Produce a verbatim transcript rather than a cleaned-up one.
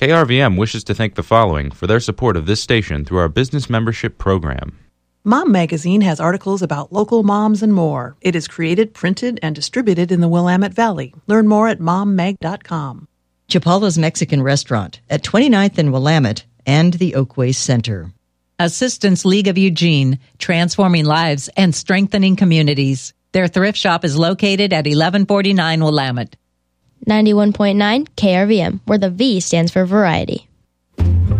K R V M wishes to thank the following for their support of this station through our business membership program. Mom Magazine has articles about local moms and more. It is created, printed, and distributed in the Willamette Valley. Learn more at mom mag dot com. Chapala's Mexican Restaurant at twenty-ninth and Willamette and the Oakway Center. Assistance League of Eugene, transforming lives and strengthening communities. Their thrift shop is located at eleven forty-nine Willamette. ninety-one point nine K R V M, where the V stands for variety.